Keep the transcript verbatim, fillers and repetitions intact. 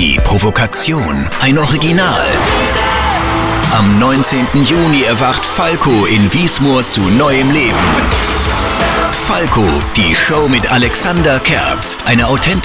Die Provokation, ein Original. Am neunzehnten Juni erwacht Falco in Wiesmoor zu neuem Leben. Falco, die Show mit Alexander Kerbst. Eine authentische